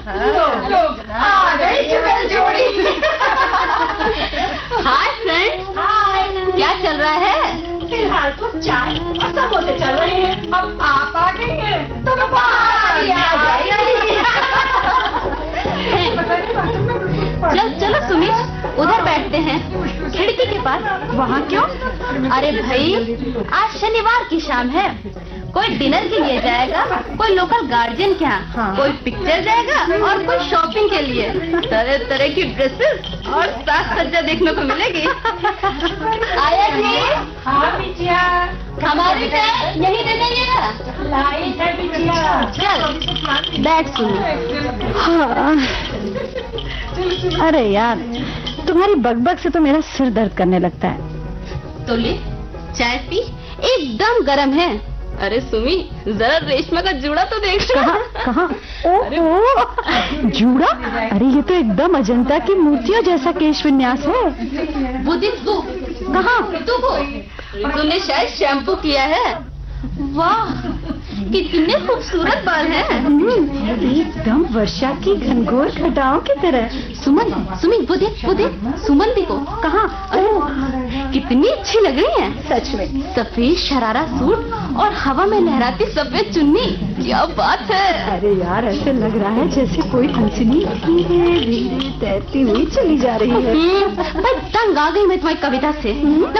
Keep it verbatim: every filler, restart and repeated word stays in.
आ गई जुगल जोड़ी। Hi friends, क्या चल रहा है? फिलहाल तो चाय और समोसे चल रहे हैं। अब आप आ गई हैं तो पार्टी आ जाएगी। चल चलो सुमित, उधर बैठते हैं खिड़की के पास। वहाँ क्यों? अरे भाई, आज शनिवार की शाम है। कोई डिनर के लिए जाएगा, कोई लोकल गार्जियन के यहाँ, हाँ। कोई पिक्चर जाएगा और कोई शॉपिंग के लिए। तरह तरह की ड्रेसेस और साज सज्जा देखने को मिलेगी। आया जी? हाँ बिटिया, हमारी चाय यही दे देंगे। लाई है बिटिया। चल बैठ सुन। हाँ। अरे यार, तुम्हारी बकबक से तो मेरा सिर दर्द करने लगता है। तो ले चाय पी, एकदम गर्म है। अरे सुमी, जरा रेशमा का जूड़ा तो देख। कहाँ कहाँ? ओह, जूड़ा? अरे ये तो एकदम अजंता की मूर्तियों जैसा केश विन्यास है। वो देख तू। कहाँ? तू को तूने शायद शैम्पू किया है। वाह, कितने खूबसूरत बाल हैं। एकदम वर्षा की घनघोर घटाओं की तरह। सुमन, सुमी वो देख, वो देख, सुमन देखो। कहाँ? कितनी अच्छी लग रही है। सच में सफेद शरारा सूट और हवा में लहराती सफेद चुन्नी, क्या बात है। अरे यार, ऐसे लग रहा है जैसे कोई हंसनी धीरे धीरे तैरती हुई चली जा रही है। मैं तंग आ गई मैं तुम्हारी कविता से।